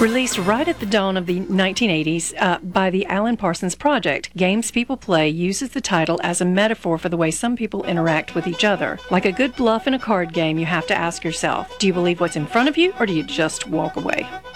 Released right at the dawn of the 1980s by the Alan Parsons Project, Games People Play uses the title as a metaphor for the way some people interact with each other. Like a good bluff in a card game, you have to ask yourself, do you believe what's in front of you, or do you just walk away?